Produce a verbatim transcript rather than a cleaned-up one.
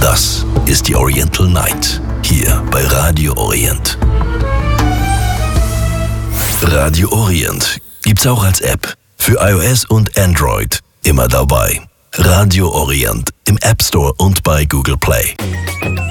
Das ist die Oriental Night, hier bei Radio Orient. Radio Orient gibt's auch als App für iOS und Android. Immer dabei. Radio Orient im App Store und bei Google Play.